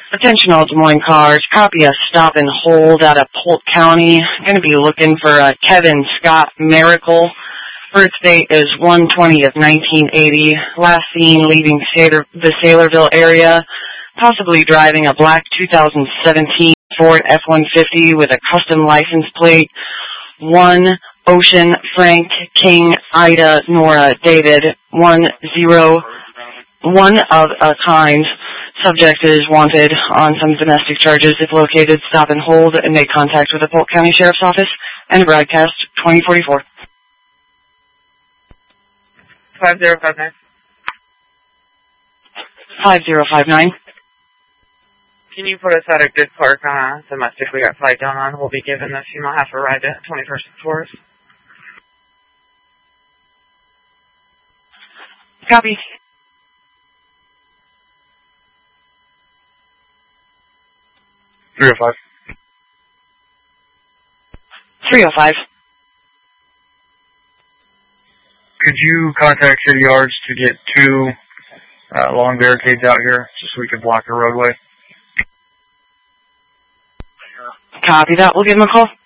Attention all Des Moines cars, copy a stop and hold out of Polk County. Going to be looking for Kevin Scott Miracle. Birth date is 1/20 of 1980. Last seen leaving the Saylorville area, possibly driving a black 2017 Ford F-150 with a custom license plate. 1 Ocean Frank King Ida Nora David 10 one of a kind. Subject is wanted on some domestic charges. If located, stop and hold and make contact with the Polk County Sheriff's Office and broadcast 2044. 5059. 5059. Can you put us at a good park on a domestic we got flight down on? We'll be given the female half a ride to 21st floors. Copy. .305. 305. Could you contact City Yards to get 2 long barricades out here just so we can block the roadway? Copy that. We'll give him a call.